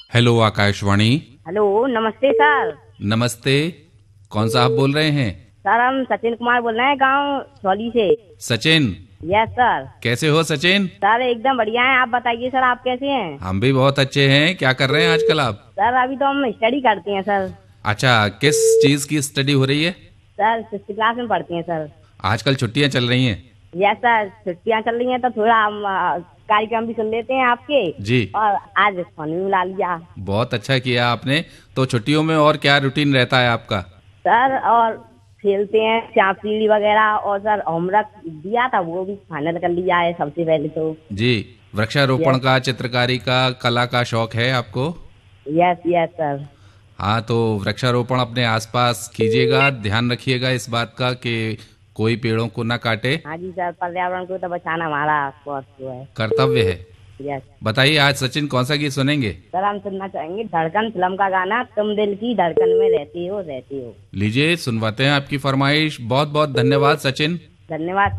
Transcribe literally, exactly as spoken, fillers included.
Hello Akashvani. Hello, नमस्ते sir. नमस्ते, कौन साहब बोल रहे हैं? सर हम सचिन कुमार बोल रहे हैं, गांव सौली से। सचिन? Yes sir. कैसे हो सचिन? सर एकदम बढ़िया हैं, आप बताइए सर, आप कैसे हैं? हम भी बहुत अच्छे हैं। क्या कर रहे हैं आजकल आप? सर अभी तो हम स्टडी करते हैं सर। अच्छा, किस चीज की स्टडी हो रही है? सर सिक्स क्लास में पढ़ते हैं सर। आजकल छुट्टियां चल रही हैं। यस सर, छुट्टियां चल रही हैं तो थोड़ा हम आ, कार्यक्रम भी सुन लेते हैं आपके। जी। और आज फोन भी मिला लिया। बहुत अच्छा किया आपने। तो छुट्टियों में और क्या रूटीन रहता है आपका? सर और खेलते हैं सांप सीढ़ी वगैरह, और सर होमवर्क दिया था वो भी फाइनल कर लिया है सबसे पहले तो। जी। वृक्षारोपण यस का, चित्रकारी का, कला का शौक है आपको? Yes yes sir. हाँ, तो वृक्षारोपण अपने आसपास कीजिएगा। ध्यान रखिएगा इस बात का कि कोई पेड़ों को ना काटे। हाँ जी सर, पर्यावरण को तो बचाना हमारा फर्ज है। कर्तव्य है। यस। बताइए आज सचिन कौन सा गीत सुनेंगे? सर हम सुनना चाहेंगे धड़कन फिल्म का गाना, तुम दिल की धड़कन में रहती हो रहती हो। लीजिए सुनवाते हैं आपकी फरमाइश। बहुत बहुत धन्यवाद सचिन। धन्यवाद।